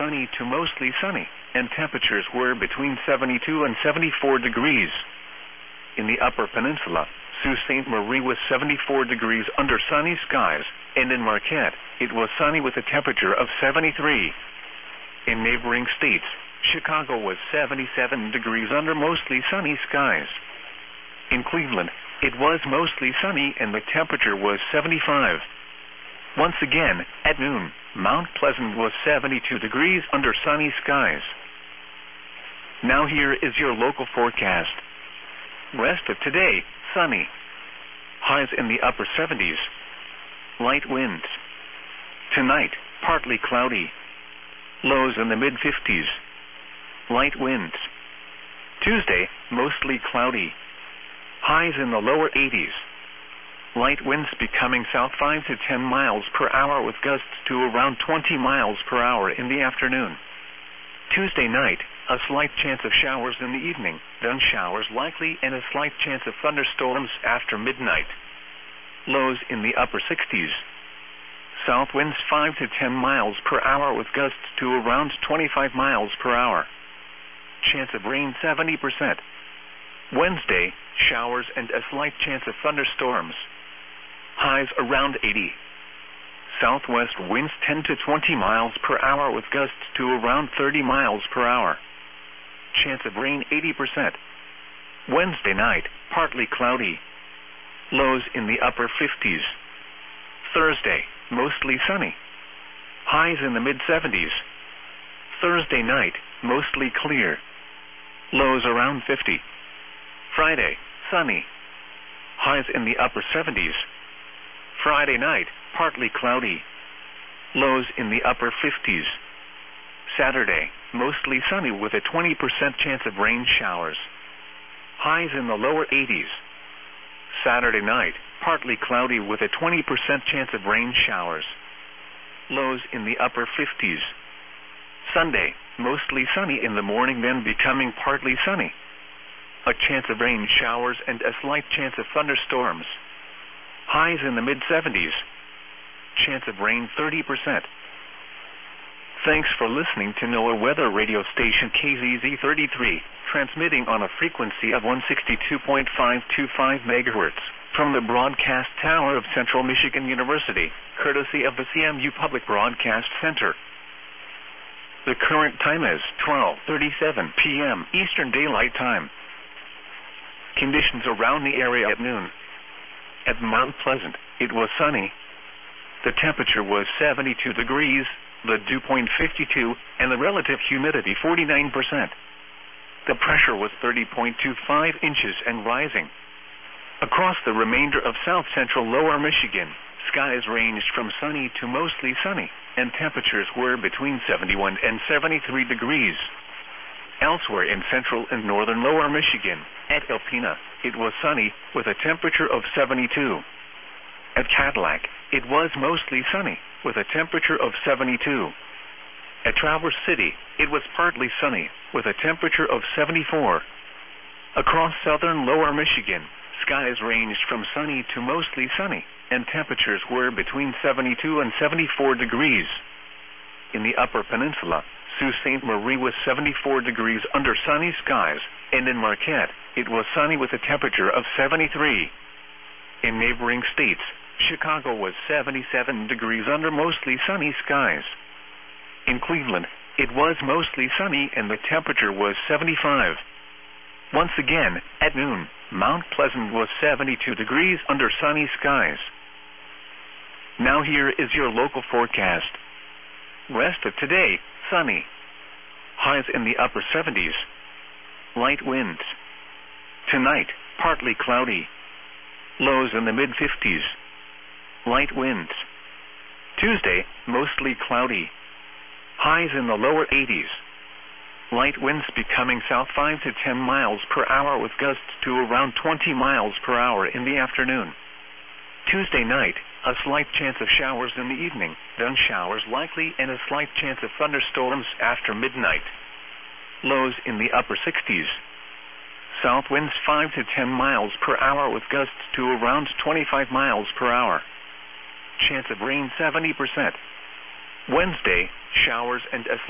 sunny to mostly sunny, and temperatures were between 72 and 74 degrees. In the Upper Peninsula, Sault Ste. Marie was 74 degrees under sunny skies, and in Marquette, it was sunny with a temperature of 73. In neighboring states, Chicago was 77 degrees under mostly sunny skies. In Cleveland, it was mostly sunny and the temperature was 75. Once again, at noon, Mount Pleasant was 72 degrees under sunny skies. Now here is your local forecast. Rest of today, sunny. Highs in the upper 70s. Light winds. Tonight, partly cloudy. Lows in the mid-50s. Light winds. Tuesday, mostly cloudy. Highs in the lower 80s. Light winds becoming south 5 to 10 miles per hour with gusts to around 20 miles per hour in the afternoon. Tuesday night, a slight chance of showers in the evening, then showers likely and a slight chance of thunderstorms after midnight. Lows in the upper 60s. South winds 5 to 10 miles per hour with gusts to around 25 miles per hour. Chance of rain 70%. Wednesday, showers and a slight chance of thunderstorms. Highs around 80. Southwest winds 10 to 20 miles per hour with gusts to around 30 miles per hour. Chance of rain 80%. Wednesday night, partly cloudy. Lows in the upper 50s. Thursday, mostly sunny. Highs in the mid-70s. Thursday night, mostly clear. Lows around 50. Friday, sunny. Highs in the upper 70s. Friday night, partly cloudy. Lows in the upper 50s. Saturday, mostly sunny with a 20% chance of rain showers. Highs in the lower 80s. Saturday night, partly cloudy with a 20% chance of rain showers. Lows in the upper 50s. Sunday, mostly sunny in the morning then becoming partly sunny. A chance of rain showers and a slight chance of thunderstorms. Highs in the mid-70s. Chance of rain 30%. Thanks for listening to NOAA Weather Radio Station KZZ33, transmitting on a frequency of 162.525 MHz from the broadcast tower of Central Michigan University, courtesy of the CMU Public Broadcast Center. The current time is 12:37 p.m. Eastern Daylight Time. Conditions around the area at noon. At Mount Pleasant, it was sunny. The temperature was 72 degrees, the dew point 52, and the relative humidity 49%. The pressure was 30.25 inches and rising. Across the remainder of south-central lower Michigan, skies ranged from sunny to mostly sunny, and temperatures were between 71 and 73 degrees. Elsewhere in central and northern lower Michigan, at Alpena, it was sunny with a temperature of 72. At Cadillac, it was mostly sunny with a temperature of 72. At Traverse City, it was partly sunny with a temperature of 74. Across southern lower Michigan, skies ranged from sunny to mostly sunny, and temperatures were between 72 and 74 degrees. In the Upper Peninsula, Sault Ste. Marie was 74 degrees under sunny skies, and in Marquette, it was sunny with a temperature of 73. In neighboring states, Chicago was 77 degrees under mostly sunny skies. In Cleveland, it was mostly sunny and the temperature was 75. Once again, at noon, Mount Pleasant was 72 degrees under sunny skies. Now here is your local forecast. Rest of today, sunny. Highs in the upper 70s. Light winds. Tonight, partly cloudy. Lows in the mid-50s. Light winds. Tuesday, mostly cloudy. Highs in the lower 80s. Light winds becoming south 5 to 10 miles per hour with gusts to around 20 miles per hour in the afternoon. Tuesday night, a slight chance of showers in the evening, then showers likely and a slight chance of thunderstorms after midnight. Lows in the upper 60s. South winds 5 to 10 miles per hour with gusts to around 25 miles per hour. Chance of rain 70%. Wednesday, showers and a